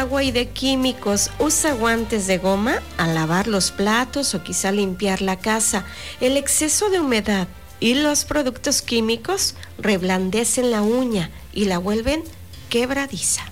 agua y de químicos. Usa guantes de goma al lavar los platos o quizá limpiar la casa. El exceso de humedad y los productos químicos reblandecen la uña y la vuelven quebradiza.